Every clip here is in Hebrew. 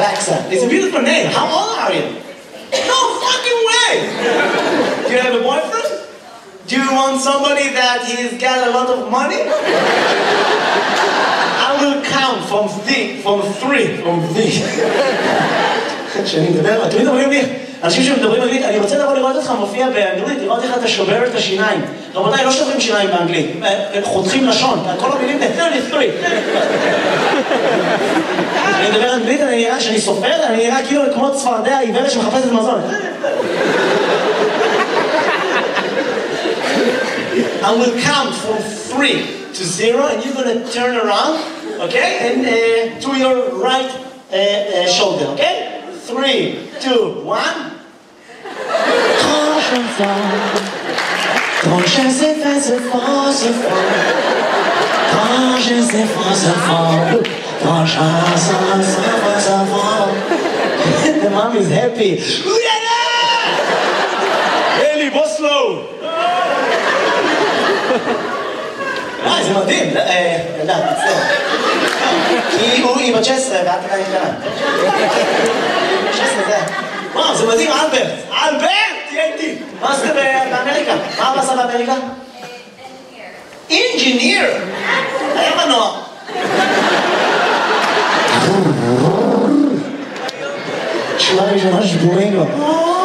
Alexa. It's a beautiful name. How old are you? No fucking way! Do you have a boyfriend? Do you want somebody that he's got a lot of money? I will count from three. שאני מדבר, תמיד אומרים לי, אנשים שמדברים אנגלית, אני רוצה לבוא לראות אותך מופיע באנגלית, לראות איך אתה שובר את השיניים. רבותיי, לא שוברים שיניים באנגלית, חותכים לשון, כל המילים ב-33. אני מדבר אנגלית, אני נראה, שאני סופר, אני נראה כאילו כמו צפרדע העיוורת שמחפשת מזון. I will count from 3 to 0 and you're going to turn around, okay? And to your right shoulder, okay? 3, 2, 1. Quand je sais faire ce fort, quand je sais faire ce fort, quand je sais faire ce fort. The mom is happy. Eli, בוא slow. זה מדהים, ילדה, תצטער. כי היא בת 16 ואת עדיין קטנה. 16 זה. וואו, זה מדהים, אלברט! אלברט! תהיה איתי! מה עשית באמריקה? מה עשה באמריקה? אינג'יניר! היה מנוע. שורה ראשונה שבורים לו.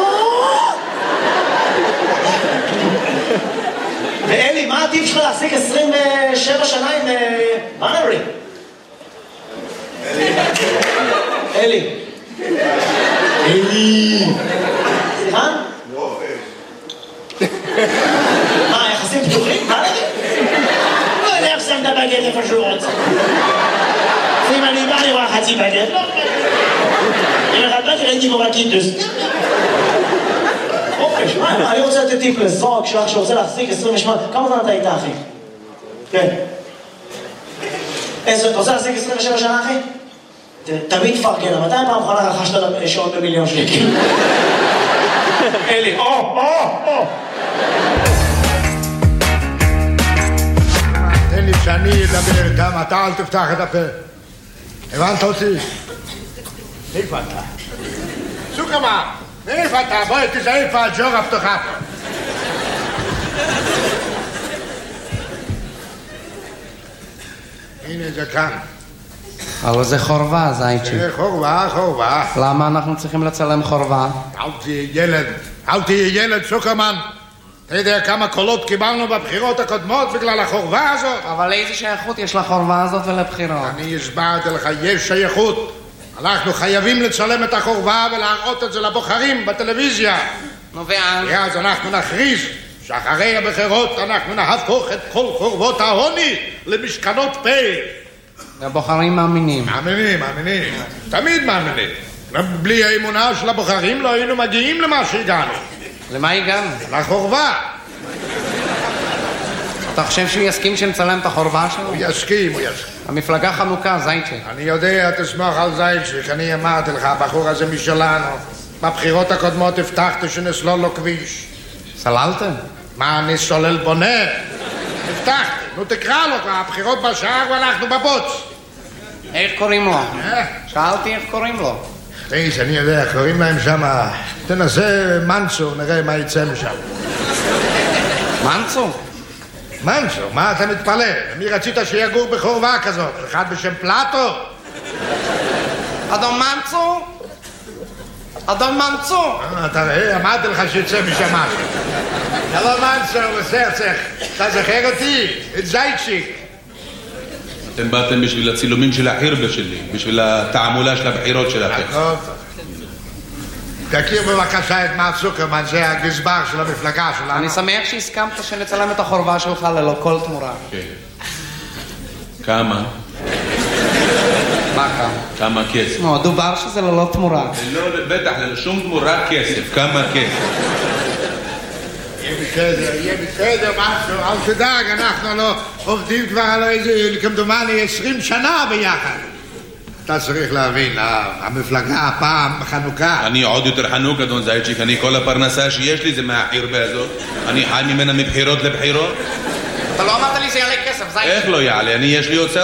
ואלי, מה הטיפ שלך להחזיק 27 שנה עם מנרי? אלי. אלי. סליחה? לא, מה, יחסים פתוחים? מה נגיד? לא יודע איך שם את הבגט איפה שהוא רוצה. אם אני בא לראה חצי בגט, לא בגט. אם אחד בגט ראיתי בו בקיטוס. חופש, מה? אני רוצה לתת טיפ לזוג שלך שרוצה להחזיק 28. כמה זמן אתה איתה, אחי? כן. אתה רוצה להחזיק 27 שנה, אחי? תמיד פרגן, מתי פעם אחרונה רכשת שעון ב1,000,000 שקל? אלי, תן לי שאני אדבר איתם, אתה אל תפתח את הפה. הבנת אותי? איפה אתה? סוכמה, איפה אתה? בואי תזהה איפה הג'ור הפתוחה פה. הנה זה כאן. אבל זה חורבה, זייצ'י. חורבה. למה אנחנו צריכים לצלם חורבה? אל תהיה ילד, סוכרמן. אתה יודע כמה קולות קיבלנו בבחירות הקודמות בגלל החורבה הזאת? אבל איזה שייכות יש לחורבה הזאת ולבחירות? אני הסברתי לך, יש שייכות. אנחנו חייבים לצלם את החורבה ולהראות את זה לבוחרים בטלוויזיה. נו ואז? ואז אנחנו נכריז שאחרי הבחירות אנחנו נהפוך את כל חורבות העוני למשכנות פה. הבוחרים מאמינים. מאמינים. תמיד מאמינים. בלי האמונה של הבוחרים לא היינו מגיעים למה שהגענו. למה הגענו? לחורבה. אתה חושב שהוא יסכים שנצלם את החורבה שלו? הוא יסכים. המפלגה חנוכה, זייצ'י. אני יודע, תסמוך על זייצ'י, אני אמרתי לך, הבחור הזה משלנו. בבחירות הקודמות הבטחתי שנסלול לו כביש. סללתם? מה, אני סולל בונה? הבטחתי. נו תקרא לו, הבחירות בשער ואנחנו בבוץ. איך קוראים לו? שאלתי איך קוראים לו. איש, אני יודע, קוראים להם שם, תנסה מנצו, נראה מה יצא משם. מנצו, מה אתה מתפלא? מי רצית שיגור בחורבה כזאת? אחד בשם פלטו? אדון מנצו! אתה רואה, אמרתי לך שיצא משם משהו. הלו מנצו, בסרצח, אתה זוכר אותי? את זייצ'יק. אתם באתם בשביל הצילומים של החירבה שלי, בשביל התעמולה של הבחירות שלכם. תכיר בבקשה את מר סוכרמן, זה הגזבר של המפלגה שלנו. אני שמח שהסכמת שנצלם את החורבה שלך ללא כל תמורה. כן. כמה? מה כמה? כמה כסף? נו, דובר שזה ללא תמורה. בטח, ללא שום תמורה כסף. כמה כסף? יהיה בסדר, משהו, אל תדאג, אנחנו לא עובדים כבר על איזה, כמדומני, 20 שנה ביחד. אתה צריך להבין, המפלגה הפעם חנוכה. אני עוד יותר חנוק, אדון זייצ'יק, אני כל הפרנסה שיש לי זה מהחירבה הזאת. אני חי ממנה מבחירות לבחירות. אתה לא אמרת לי זה יעלה כסף, זייצ'יק. איך לא יעלה? יש לי הוצאה.